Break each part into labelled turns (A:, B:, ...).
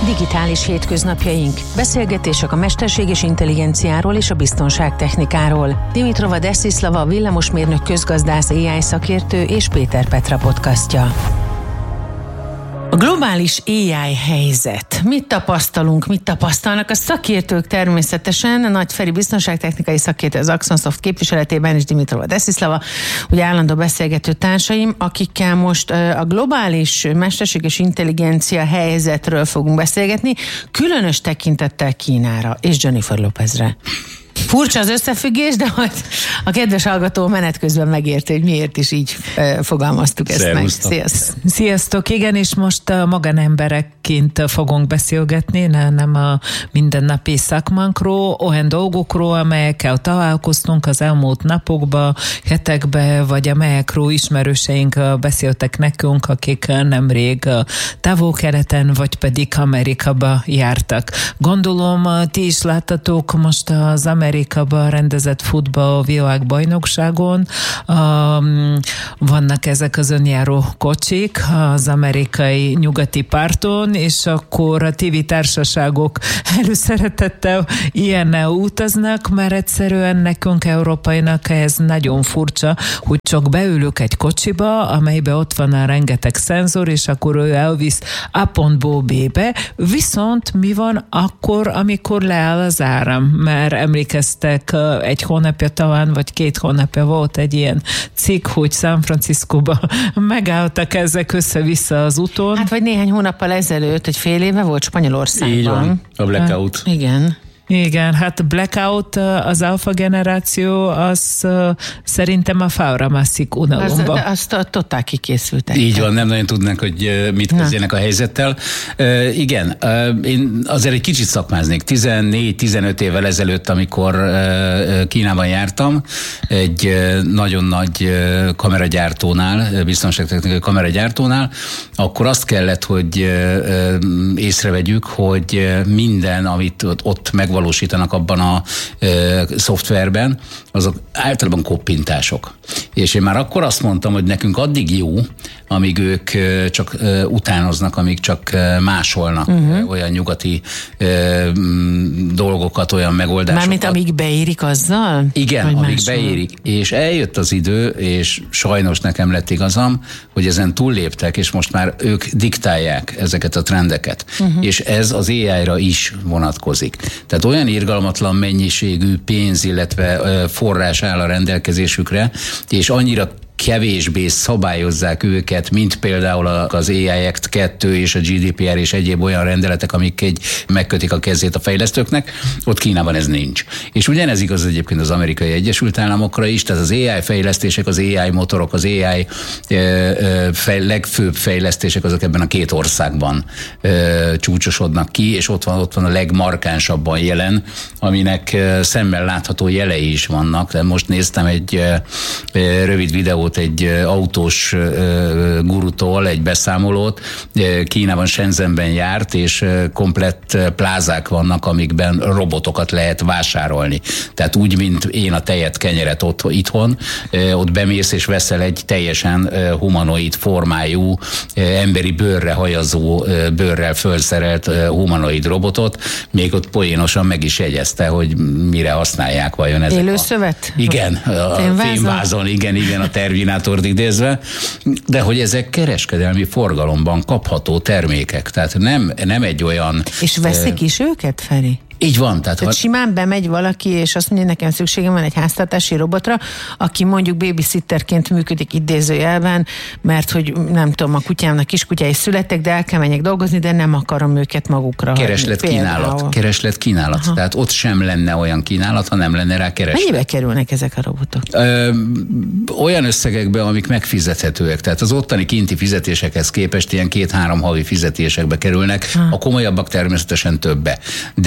A: Digitális hétköznapjaink. Beszélgetések a mesterséges intelligenciáról és a biztonságtechnikáról. Dimitrova Desislava, villamosmérnök, közgazdász, AI szakértő és Péter Petra podcastja. A globális AI helyzet. Mit tapasztalunk, mit tapasztalnak a szakértők természetesen? A Nagy Feri biztonságtechnikai szakértő az Axonsoft képviseletében és Dimitrova Desislava, ugye állandó beszélgető társaim, akikkel most a globális mesterséges intelligencia helyzetről fogunk beszélgetni, különös tekintettel Kínára és Jennifer Lopezre. Furcsa az összefüggés, de majd a kedves hallgató menet közben megérti, hogy miért is így fogalmaztuk ezt
B: Szervusztok.
A: meg.
C: Sziasztok, igen, és most magánemberekként fogunk beszélgetni, nem a mindennapi szakmánkról, olyan dolgokról, amelyekkel találkoztunk az elmúlt napokban, hetekben, vagy amelyekről ismerőseink beszéltek nekünk, akik nemrég Távol-Keleten, vagy pedig Amerikaba jártak. Gondolom, ti is láttatok most az Amerikában rendezett futball világbajnokságon. Vannak ezek az önjáró kocsik az amerikai nyugati párton, és akkor a tévétársaságok előszeretettel ilyennel utaznak, mert egyszerűen nekünk, európainak ez nagyon furcsa, hogy csak beülök egy kocsiba, amelyben ott van a rengeteg szenzor, és akkor ő elvisz A pontból B-be, viszont mi van akkor, amikor leáll az áram? Mert emlékeztek, egy hónapja talán, vagy 2 hónapja volt egy ilyen cikk, hogy San Franciscóban megálltak ezek össze-vissza az úton.
A: Hát vagy néhány hónappal ezelőtt, egy fél éve volt Spanyolországban.
B: Így van, a blackout.
A: Igen.
C: Igen, hát a blackout, az alfa generáció, az szerintem a falra mászik unalomba.
A: Azt totál kikészültek.
B: Így van, nem nagyon tudnánk, hogy mit kezdjenek a helyzettel. Igen, én azért egy kicsit szakmáznék. 14-15 évvel ezelőtt, amikor Kínában jártam, egy nagyon nagy kameragyártónál, biztonságtechnikai kameragyártónál, akkor azt kellett, hogy észrevegyük, hogy minden, amit ott megvalósítanak abban a szoftverben, azok általában koppintások. És én már akkor azt mondtam, hogy nekünk addig jó, amíg ők csak utánoznak, amíg csak másolnak olyan nyugati dolgokat, olyan megoldásokat.
A: Mármint amíg beérik azzal?
B: Igen, amíg beérik. És eljött az idő, és sajnos nekem lett igazam, hogy ezen túlléptek, és most már ők diktálják ezeket a trendeket. És ez az AI-ra is vonatkozik. Tehát olyan irgalmatlan mennyiségű pénz, illetve forrás áll a rendelkezésükre, és annyira kevésbé szabályozzák őket, mint például az AI Act 2 és a GDPR és egyéb olyan rendeletek, amik megkötik a kezét a fejlesztőknek, ott Kínában ez nincs. És ugyanez igaz egyébként az Amerikai Egyesült Államokra is, tehát az AI fejlesztések, az AI motorok, az AI legfőbb fejlesztések azok ebben a 2 országban csúcsosodnak ki, és ott van a legmarkánsabban jelen, aminek szemmel látható jelei is vannak. De most néztem egy rövid videót egy autós gurutól, egy beszámolót, Kínában, Shenzhenben járt, és komplett plázák vannak, amikben robotokat lehet vásárolni. Tehát úgy, mint én a tejet, kenyeret itthon, ott bemész és veszel egy teljesen humanoid formájú, emberi bőrre hajazó, bőrrel fölszerelt humanoid robotot, még ott poénosan meg is jegyezte, hogy mire használják vajon ezek.
A: Élőszövet?
B: Igen, a fémvázon, igen, a Terminátort idézve, de hogy ezek kereskedelmi forgalomban kapható termékek, tehát nem egy olyan...
A: És veszik is őket, Feri?
B: Így van.
A: Tehát simán bemegy valaki, és azt mondja, nekem szükségem van egy háztartási robotra, aki mondjuk babysitterként működik idézőjelben, mert hogy nem tudom, a kutyámnak kiskutyái születtek, de el kell menjek dolgozni, de nem akarom őket magukra.
B: Kereslet-kínálat. Tehát ott sem lenne olyan kínálat, ha nem lenne rá kereslet.
A: Mennyibe kerülnek ezek a robotok?
B: Olyan összegekben, amik megfizethetőek. Tehát az ottani kinti fizetésekhez képest ilyen 2-3 havi fizetésekbe kerülnek, a komolyabbak természetesen többe. De nem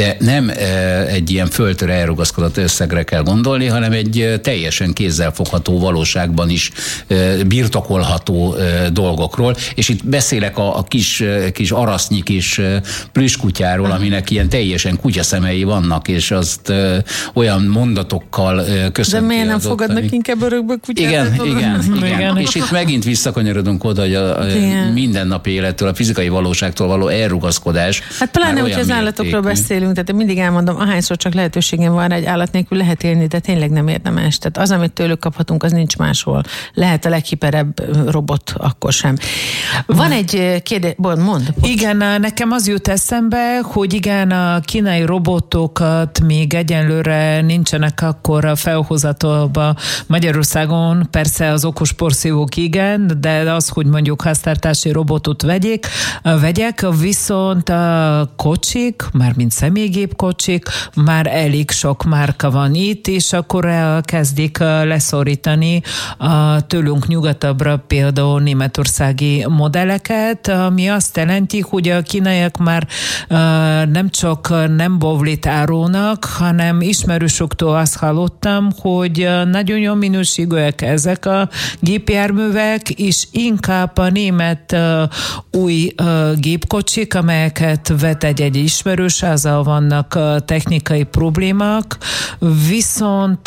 B: nem egy ilyen földtől elrugaszkodott összegre kell gondolni, hanem egy teljesen kézzelfogható, valóságban is birtokolható dolgokról, és itt beszélek a kis arasznyi kis plüskutyáról, aminek ilyen teljesen kutyaszemei vannak, és azt olyan mondatokkal köszönti.
D: De miért nem fogadnak inkább örökből kutyát?
B: Igen. És itt megint visszakanyarodunk oda, hogy a mindennapi élettől, a fizikai valóságtól való elrugaszkodás.
D: Hát pláne, hogyha az állatokról beszélünk, tehát én mindig elmondom, ahányszor csak lehetőségem van rá, egy állat nélkül lehet élni, de tényleg nem érdemes. Tehát az, amit tőlük kaphatunk, az nincs máshol. Lehet a leghiperebb robot, akkor sem. Van egy kérdés, mondd.
C: Igen, nekem az jut eszembe, hogy igen, a kínai robotokat még egyenlőre nincsenek akkor felhozatolva Magyarországon. Persze az okos porszívók igen, de az, hogy mondjuk háztartási robotot vegyek, viszont a kocsik, mármint személygépkocsik, már elég sok márka van itt, és akkor elkezdik leszorítani tőlünk nyugatabbra például németországi modelleket, ami azt jelenti, hogy a kínaiak már nem csak nem bovlit árulnak, hanem ismerősoktól azt hallottam, hogy nagyon jó minőségűek ezek a gépjárművek, és inkább a német új gépkocsik, amelyeket vet egy ismerős, azzal vannak technikai problémák, viszont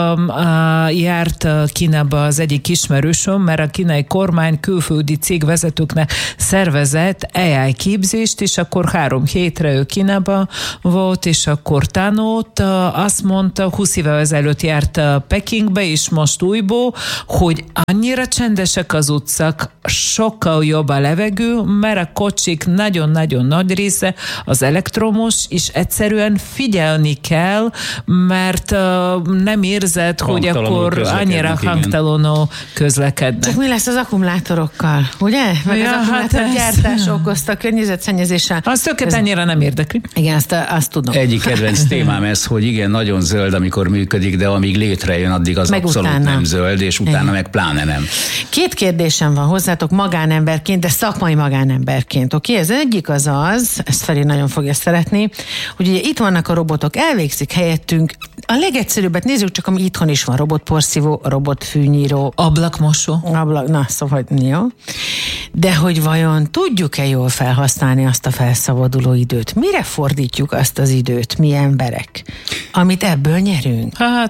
C: járt Kínába az egyik ismerősöm, mert a kínai kormány külföldi cégvezetőknek szervezett AI képzést, és akkor 3 hétre ő Kínába volt, és akkor tanult. Azt mondta, 20 évvel ezelőtt járt Pekingbe, és most újból, hogy annyira csendesek az utcák, sokkal jobb a levegő, mert a kocsik nagyon-nagyon nagy része az elektromos, és egyszerűen figyelni kell, mert nem érzed, hogy akkor annyira hangtalanul közlekednek.
D: Csak mi lesz az akkumulátorokkal, ugye? Meg az akkumulátorgyártás okozta környezetszennyezéssel.
C: Az őket annyira nem érdekli.
D: Igen, azt tudom.
B: Egyik kedvenc témám ez, hogy igen, nagyon zöld, amikor működik, de amíg létrejön, addig az meg abszolút utána nem zöld, és utána meg pláne nem.
D: 2 kérdésem van hozzátok magánemberként, de szakmai magánemberként. Oké? Ez egyik az, ezt Feri nagyon fogja szeretni, hogy ugye itt vannak a robotok, elvégzik helyettünk. A legegyszerűbbet nézzük csak, ami itthon is van. Robotporszívó, robotfűnyíró.
C: Ablakmosó.
D: Na, szóval jó. De hogy vajon tudjuk-e jól felhasználni azt a felszabaduló időt? Mire fordítjuk azt az időt, mi emberek, amit ebből nyerünk?
C: Hát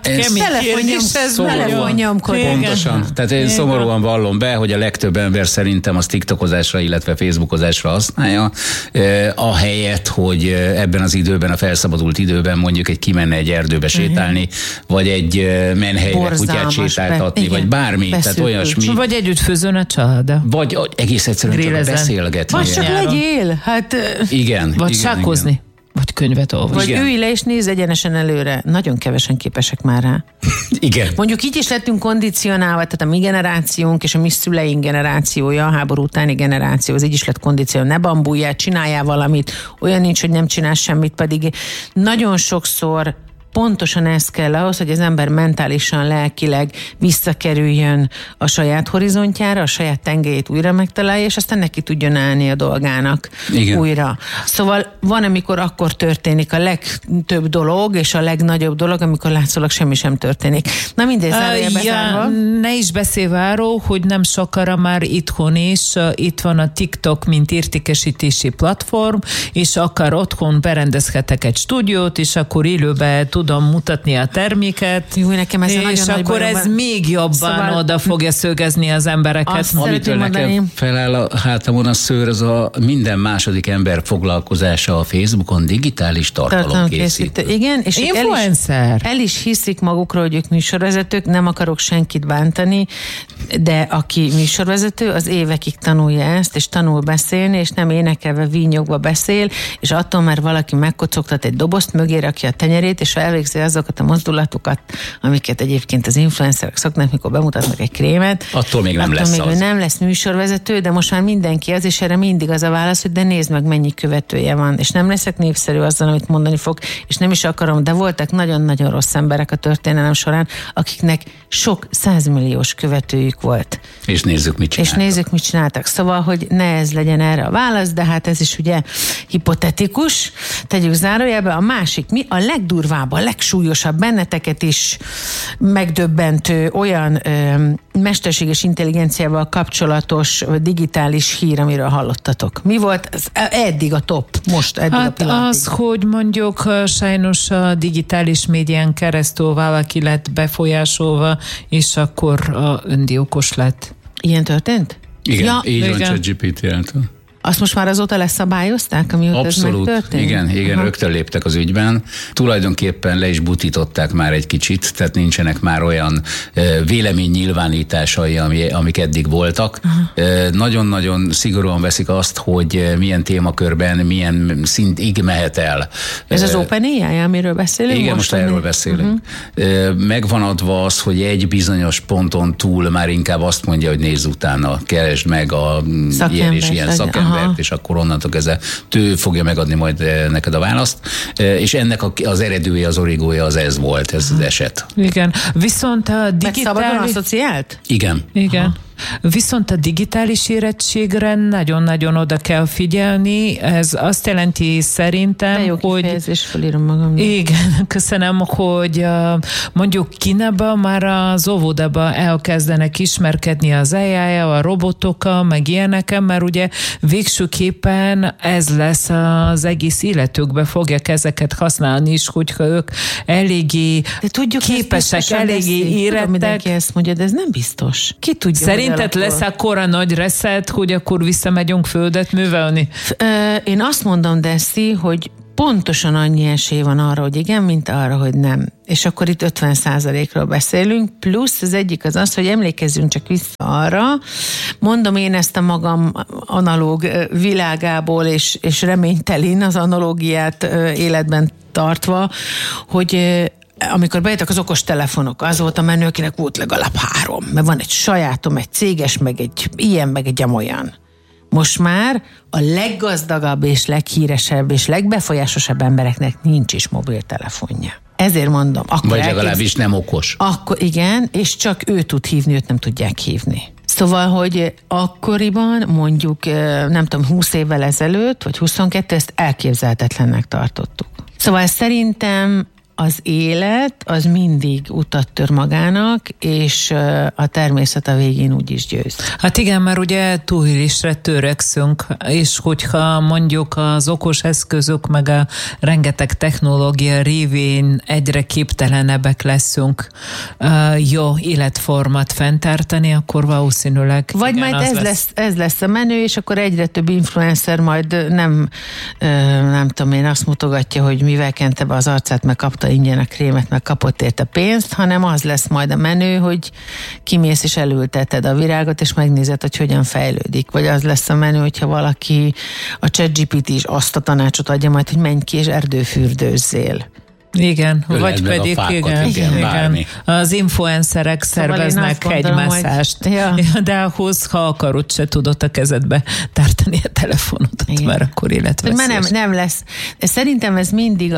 D: telefonnyomkodunk.
B: Pontosan. Tehát én szomorúan vallom be, hogy a legtöbb ember szerintem az TikTokozásra, illetve Facebookozásra használja, ahelyett, hogy ebben az időben, a felszabadult időben mondjuk kimenne egy erdőbe sétálni, vagy egy menhelyre kutyát sétáltatni, vagy bármi, tehát olyasmi.
C: Vagy együtt főzön a család.
B: Vagy egész egyszerűen csak beszélgetni.
D: Vagy csak legyél. Hát,
B: igen.
C: Vagy sákozni. Vagy könyvet olvasni.
D: Vagy ülj le és nézz egyenesen előre. Nagyon kevesen képesek már rá.
B: Igen.
D: Mondjuk így is lettünk kondicionálva, tehát a mi generációnk és a mi szüleink generációja, a háború utáni generáció, az így is lett kondicionálva. Ne bambuljál, csináljál valamit. Olyan nincs, hogy nem csinálsz semmit, pedig nagyon sokszor pontosan ez kell ahhoz, hogy az ember mentálisan, lelkileg visszakerüljön a saját horizontjára, a saját tengelyét újra megtalálja, és aztán neki tudjon állni a dolgának újra. Szóval van, amikor akkor történik a legtöbb dolog, és a legnagyobb dolog, amikor látszólag semmi sem történik. Na mindegy, zárójelbe.
C: Ne is beszélve arról, hogy nem sokára már itthon is, itt van a TikTok, mint értékesítési platform, és akár otthon berendezhetek egy stúdiót, és akkor élőben tudom mutatni a terméket,
D: jó, nekem ez
C: és akkor ez még jobban oda fogja szögezni az embereket.
B: Amitől nekem feláll a hátamon a szőr, az a minden második ember foglalkozása a Facebookon digitális tartalomkészítő.
D: Igen, és
C: influencer.
D: El is hiszik magukról, hogy ők műsorvezetők, nem akarok senkit bántani, de aki műsorvezető, az évekig tanulja ezt, és tanul beszélni, és nem énekelve, vínyogva beszél, és attól már valaki megkocogtat egy dobozt mögé, rakja a tenyerét, és elvégzi azokat a mozdulatokat, amiket egyébként az influencerek szoknak, mikor bemutatnak egy krémet.
B: Attól még nem lesz
D: az. Nem lesz műsorvezető, de most már mindenki az, és erre mindig az a válasz, hogy de nézd meg, mennyi követője van, és nem leszek népszerű azzal, amit mondani fog, és nem is akarom, de voltak nagyon-nagyon rossz emberek a történelem során, akiknek sok 100 milliós követőjük volt.
B: És nézzük, mit csináltak.
D: Szóval, hogy ne ez legyen erre a válasz, de hát ez is ugye hipotetikus. Tegyük zárójelbe. A másik, mi a legdurvább, a legsúlyosabb, benneteket is megdöbbentő olyan mesterséges intelligenciával kapcsolatos digitális hír, amiről hallottatok? Mi volt eddig a top? Most eddig a pillanatig?
C: Az, hogy mondjuk sajnos a digitális médián keresztül valaki lett befolyásolva, és akkor öngyilkos lett.
D: Ilyen történt?
B: Igen, így van ChatGPT által.
D: Azt most már azóta leszabályozták, amióta
B: abszolút,
D: ez megtörtént?
B: Igen, rögtön léptek az ügyben. Tulajdonképpen le is butították már egy kicsit, tehát nincsenek már olyan véleménynyilvánításai, amik eddig voltak. Nagyon-nagyon szigorúan veszik azt, hogy milyen témakörben, milyen szintig mehet el.
D: Ez az OpenAI, amiről beszélünk?
B: Igen, most erről beszélünk. Megvan adva az, hogy egy bizonyos ponton túl már inkább azt mondja, hogy nézz utána, keresd meg a ilyen és ilyen szakembert, és akkor onnantól kezdve ő fogja megadni majd neked a választ. És ennek az eredője, az origója ez volt, ez az eset.
C: Igen. Viszont a digitális...
D: Szabadon asszociált?
B: Igen.
C: Viszont a digitális érettségre nagyon-nagyon oda kell figyelni. Ez azt jelenti szerintem,
D: jó
C: hogy...
D: kifejezés, felírom magam.
C: Igen, köszönöm, hogy mondjuk Kínában már az óvodában elkezdenek ismerkedni az AI-jal, a robotokkal, meg ilyeneken, mert ugye végsőképpen ez lesz az egész életükbe, fogják ezeket használni is, hogyha ők eléggé képesek, eléggé érettek.
D: Mindenki ezt mondja, de ez nem biztos. Ki tudja,
C: szerinted lesz akkora nagy reset, hogy akkor visszamegyünk földet művelni?
D: Én azt mondom, Deszi, hogy pontosan annyi esély van arra, hogy igen, mint arra, hogy nem. És akkor itt 50%-ról beszélünk, plusz az egyik az, hogy emlékezzünk csak vissza arra, mondom én ezt a magam analóg világából, és reménytelin az analógiát életben tartva, hogy amikor bejöttek az okos telefonok, az volt a menő, akinek volt legalább 3, mert van egy sajátom, egy céges, meg egy ilyen, meg egy amolyan. Most már a leggazdagabb és leghíresebb és legbefolyásosabb embereknek nincs is mobiltelefonja. Ezért mondom.
B: Vagy legalábbis nem okos.
D: Akkor igen, és csak ő tud hívni, őt nem tudják hívni. Szóval, hogy akkoriban mondjuk, nem tudom, 20 évvel ezelőtt, vagy 22, ezt elképzelhetetlennek tartottuk. Szóval szerintem az élet az mindig utat tör magának, és a természet a végén úgy is győz.
C: Hát igen, mert ugye túlélésre törekszünk, és hogyha mondjuk az okos eszközök, meg a rengeteg technológia révén egyre képtelenebbek leszünk jó életformát fenntartani, akkor valószínűleg
D: vagy igen, majd ez lesz a menő, és akkor egyre több influencer majd nem tudom én, azt mutogatja, hogy mivel kente be az arcát, meg kapta ingyen a krémet, meg kapott érte pénzt, hanem az lesz majd a menő, hogy kimész és elülteted a virágot, és megnézed, hogy hogyan fejlődik. Vagy az lesz a menő, hogyha valaki a ChatGPT is azt a tanácsot adja majd, hogy menj ki és erdőfürdőzzél.
C: Igen,
B: Öleld
C: vagy pedig
B: fákat, igen.
C: Az influencerek szerveznek hegymasszást, de ahhoz, ha akarod, se tudod a kezedbe tartani a telefonodat, mert akkor életveszélyes.
D: Mert nem lesz. Szerintem ez mindig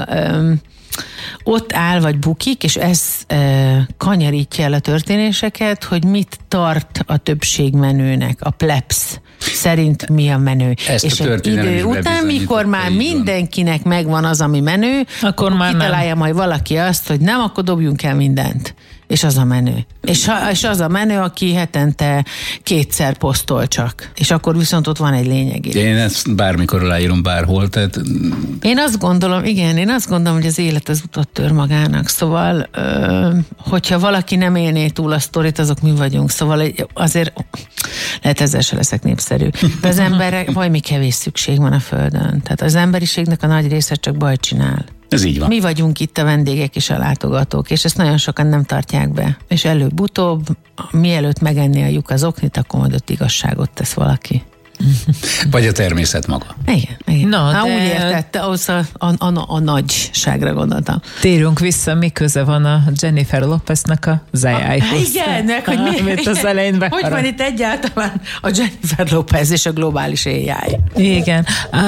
D: ott áll vagy bukik, és ez kanyarítja el a történéseket, hogy mit tart a többség menőnek, a plebs szerint mi a menő.
B: Ezt
D: és egy idő után, mikor már mindenkinek megvan az, ami menő, akkor már kitalálja majd valaki azt, hogy nem, akkor dobjunk el mindent. És az a menő. És az a menő, aki hetente 2-szer posztol csak. És akkor viszont ott van egy lényeg.
B: Én ezt bármikor aláírom bárhol. Tehát...
D: Én azt gondolom, hogy az élet az utat tör magának. Szóval, hogyha valaki nem élné túl a sztorit, azok mi vagyunk. Szóval azért lehet ezzel se leszek népszerű. De az emberek, valami kevés szükség van a Földön. Tehát az emberiségnek a nagy része csak bajt csinál.
B: Ez így van.
D: Mi vagyunk itt a vendégek és a látogatók, és ezt nagyon sokan nem tartják be. És előbb-utóbb, mielőtt megenni a lyuk az oknit, akkor majd ott igazságot tesz valaki.
B: Vagy a természet maga.
D: Igen.
C: Na,
D: úgy értette, ahhoz a nagyságra gondoltam.
C: Térjünk vissza, mi köze van a Jennifer Lopeznek az AI-hoz.
D: Igen, hogy
C: az elején
D: hogy van itt egyáltalán a Jennifer Lopez és a globális AI?
C: Igen.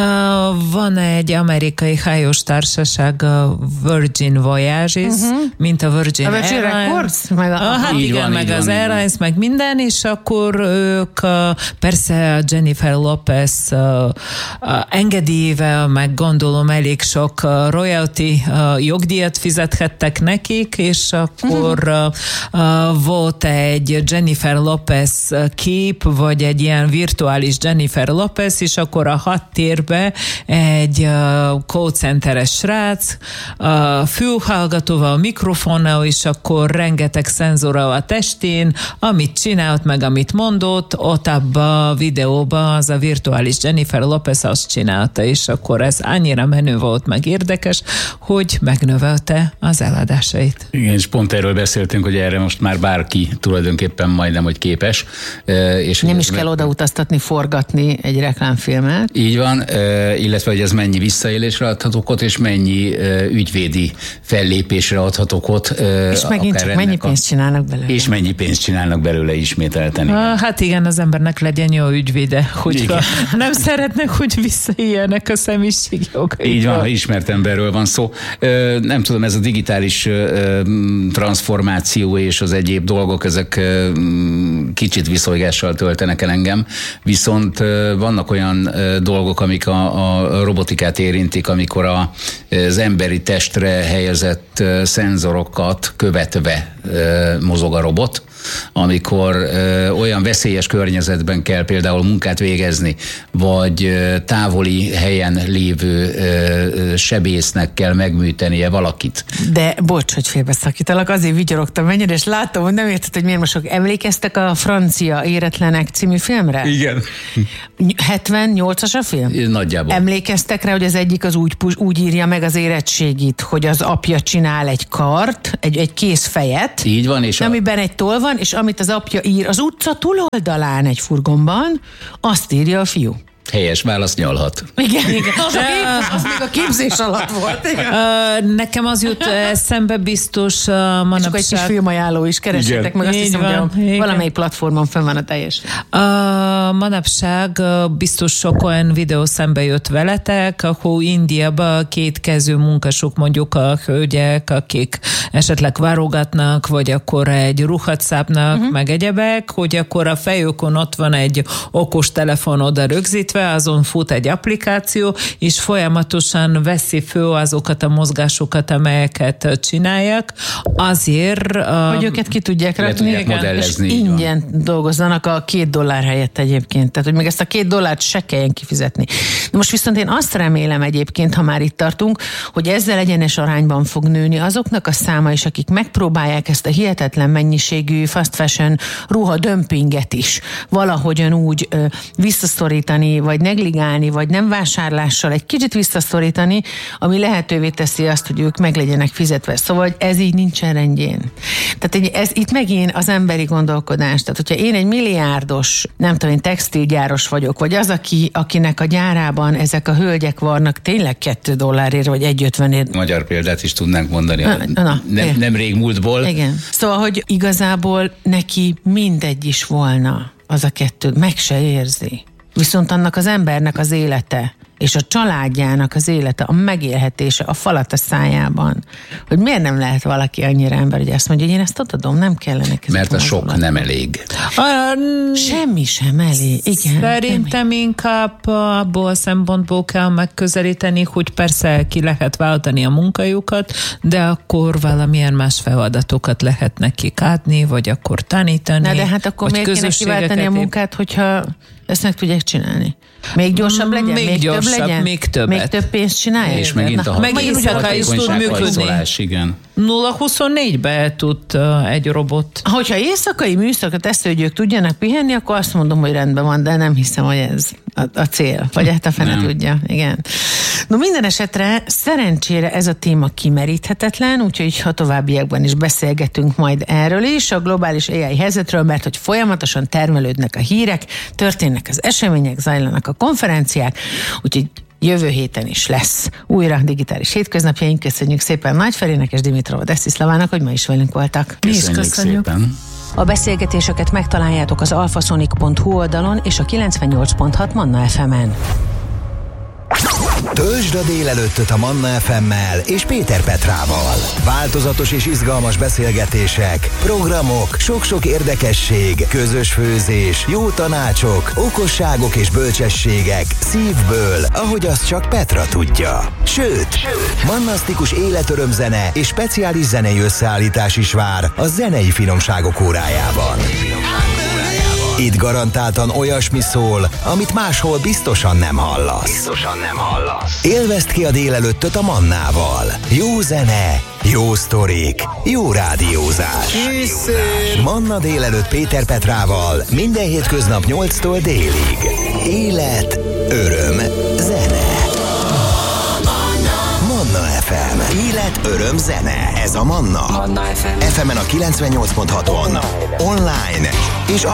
C: Van egy amerikai hajós társaság, a Virgin Voyages, mint a Virgin
D: Records?
C: Hát igen, meg az Airlines, meg minden, és akkor ők persze a Jennifer Lopez engedélyével, meg gondolom elég sok royalty jogdíjat fizethettek nekik, és akkor volt egy Jennifer Lopez kép, vagy egy ilyen virtuális Jennifer Lopez, és akkor a háttérbe egy call centeres srác, fülhallgatóval, mikrofonnal, és akkor rengeteg szenzora a testén, amit csinált, meg amit mondott, ott abban a videóban az a virtuális Jennifer Lopez azt csinálta, és akkor ez annyira menő volt, meg érdekes, hogy megnövelte az eladásait.
B: Igen, és pont erről beszéltünk, hogy erre most már bárki tulajdonképpen majdnem, hogy képes. És
D: nem is kell odautaztatni, forgatni egy reklámfilmet.
B: Így van, illetve hogy ez mennyi visszaélésre adhat okot, és mennyi ügyvédi fellépésre adhat okot.
D: És megint csak mennyi pénzt csinálnak belőle.
B: És mennyi pénzt csinálnak belőle ismételten.
C: Hát igen, az embernek legyen jó ügyvéde, hogyha nem szeretnek, hogy visszaéljenek a személyiségjogaikkal.
B: Így van, ha ismert emberről van szó. Nem tudom, ez a digitális transformáció és az egyéb dolgok, ezek kicsit viszonygással töltenek el engem, viszont vannak olyan dolgok, amik a robotikát érintik, amikor az emberi testre helyezett szenzorokat követve mozog a robot, amikor olyan veszélyes környezetben kell például munkát végezni, vagy távoli helyen lévő sebésznek kell megműtenie valakit.
D: De bocs, hogy félbeszakítalak, azért vigyorogtam mennyire, és látom, hogy nem érted, hogy miért most emlékeztek a Francia Éretlenek című filmre?
B: Igen.
D: 78-as a film?
B: Nagyjából.
D: Emlékeztek rá, hogy az egyik az úgy írja meg az érettségit, hogy az apja csinál egy kart, egy kész fejet,
B: így van, és
D: amiben egy toll van, és amit az apja ír az utca túloldalán egy furgonban, azt írja a fiú.
B: Helyes válasz, nyalhat.
D: Igen. Az még a képzés alatt volt.
C: Nekem az jut eszembe biztos manapság.
D: És akkor egy kis filmajánló is, keressétek meg, azt hiszem, hogy valamelyik platformon fenn van a teljes.
C: Manapság biztos sok olyan videó szembe jött veletek, ahol Indiában kétkezű munkások, mondjuk a hölgyek, akik esetleg várogatnak, vagy akkor egy ruhat szápnak, meg egyebek, hogy akkor a fejükön ott van egy okos telefon oda rögzítve, azon fut egy applikáció, és folyamatosan veszi föl azokat a mozgásokat, amelyeket csinálják, azért...
D: hogy őket ki tudják rakni,
B: modellezni,
D: és ingyen dolgozzanak a $2 helyett egyébként. Tehát, hogy meg ezt a $2 se kelljen kifizetni. De most viszont én azt remélem egyébként, ha már itt tartunk, hogy ezzel egyenes arányban fog nőni azoknak a száma is, akik megpróbálják ezt a hihetetlen mennyiségű fast fashion ruha dömpinget is valahogyan úgy visszaszorítani, vagy negligálni, vagy nem vásárlással egy kicsit visszaszorítani, ami lehetővé teszi azt, hogy ők meg legyenek fizetve. Szóval ez így nincsen rendjén. Tehát ez itt megint az emberi gondolkodás. Tehát, hogyha én egy milliárdos, nem tudom, én textilgyáros vagyok, vagy az, akinek a gyárában ezek a hölgyek vannak tényleg $2 vagy 1,50.
B: Magyar példát is tudnánk mondani. Nem rég múltból.
D: Igen. Szóval, hogy igazából neki mindegy is volna az a 2, meg se érzi. Viszont annak az embernek az élete, és a családjának az élete, a megélhetése, a falat a szájában, hogy miért nem lehet valaki annyira ember, hogy azt mondja, hogy én ezt adom, nem kellene.
B: Mert a sok nem elég.
D: Semmi sem elég. Igen.
C: Szerintem inkább abból a szempontból kell megközelíteni, hogy persze ki lehet váltani a munkájukat, de akkor valamilyen más feladatokat lehet nekik adni, vagy akkor tanítani.
D: Na de hát akkor miért kéne kiváltani a munkát, hogyha ezt meg tudják csinálni? Még gyorsabb legyen? Még több legyen?
C: Még többet.
D: Még több pénzt csinálja?
B: És megint a
C: éjszaka is tud működni.
B: Igen.
C: 0-24-be tud egy robot.
D: Hogyha éjszakai műszakat ezt, hogy ők tudjanak pihenni, akkor azt mondom, hogy rendben van, de nem hiszem, hogy ez a cél. Vagy hát a fene tudja. Igen. No, minden esetre szerencsére ez a téma kimeríthetetlen, úgyhogy ha továbbiakban is beszélgetünk majd erről is, a globális AI helyzetről, mert hogy folyamatosan termelődnek a hírek, történnek az események, zajlanak a konferenciák, úgyhogy jövő héten is lesz újra digitális hétköznapjaink. Köszönjük szépen Nagy Ferének és Dimitrova Desislavának, hogy ma is velünk voltak.
C: Mi is köszönjük.
B: Szépen.
A: A beszélgetéseket megtaláljátok az alfasonic.hu oldalon és a 98.6 Manna FM-en.
E: Töltsd a délelőttöt a Manna FM-mel és Péter Petrával. Változatos és izgalmas beszélgetések, programok, sok-sok érdekesség, közös főzés, jó tanácsok, okosságok és bölcsességek szívből, ahogy azt csak Petra tudja. Sőt, mannasztikus életörömzene és speciális zenei összeállítás is vár a zenei finomságok órájában. Itt garantáltan olyasmi szól, amit máshol biztosan nem hallasz. Élvezd ki a délelőttöt a Mannával. Jó zene, jó sztorik, jó rádiózás. Manna délelőtt Péter Petrával minden hétköznap 8-tól délig. Élet, öröm, zene. Manna FM. Élet, öröm, zene. Ez a Manna. FM-en a 98.6-on. Online és